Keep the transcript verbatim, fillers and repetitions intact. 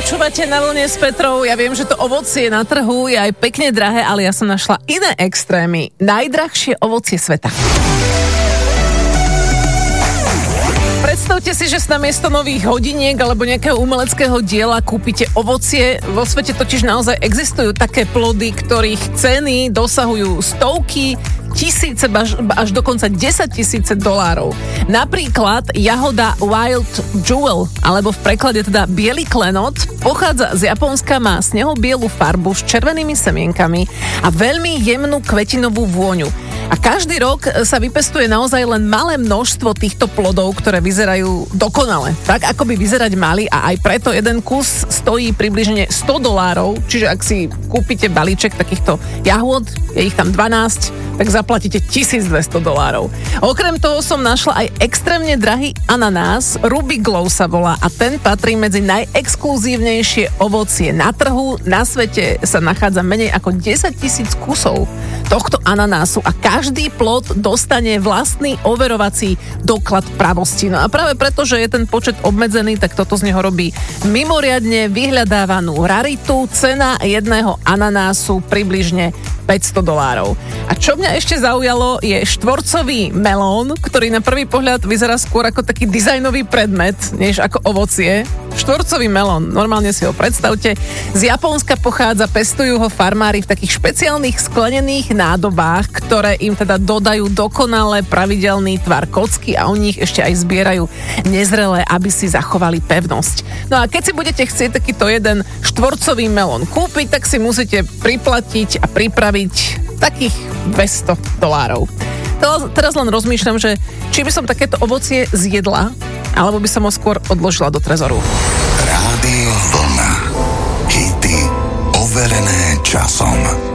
Počúvate Na vlne s Petrou. Ja viem, že to ovocie na trhu je aj pekne drahé, ale ja som našla iné extrémy. Najdrahšie ovocie sveta. Predstavte si, že na miesto nových hodiniek alebo nejakého umeleckého diela kúpite ovocie. Vo svete totiž naozaj existujú také plody, ktorých ceny dosahujú stovky, tisíce, až, až dokonca desaťtisíce dolárov. Napríklad jahoda Wild Jewel, alebo v preklade teda biely klenot, pochádza z Japonska, má snehobielu farbu s červenými semienkami a veľmi jemnú kvetinovú vôňu. A každý rok sa vypestuje naozaj len malé množstvo týchto plodov, ktoré vyzerajú dokonale. Tak, ako by vyzerať mali, a aj preto jeden kus stojí približne sto dolárov, čiže ak si kúpite balíček takýchto jahôd, je ich tam dvanásť, tak zaplatíte tisícdvesto dolárov. Okrem toho som našla aj extrémne drahý ananás, Ruby Glow sa volá, a ten patrí medzi najexkluzívnejšie ovocie na trhu. Na svete sa nachádza menej ako desaťtisíc kusov tohto ananásu a každý plod dostane vlastný overovací doklad pravosti. No a práve preto, že je ten počet obmedzený, tak toto z neho robí mimoriadne vyhľadávanú raritu. Cena jedného ananásu približne päťsto dolárov. A čo mňa ešte zaujalo, je štvorcový melón, ktorý na prvý pohľad vyzerá skôr ako taký dizajnový predmet, než ako ovocie. Štvorcový melón, normálne si ho predstavte. Z Japonska pochádza, pestujú ho farmári v takých špeciálnych sklenených nádobách, ktoré im teda dodajú dokonale pravidelný tvar kocky a oni ich ešte aj zbierajú nezrelé, aby si zachovali pevnosť. No a keď si budete chcieť takýto jeden štvorcový melón kúpiť, tak si musíte priplatiť a pripraviť takých dvesto dolárov. Teraz len rozmýšľam, že či by som takéto ovocie zjedla, alebo by som ho skôr odložila do trezoru. Rádio Vlna. Hity overené časom.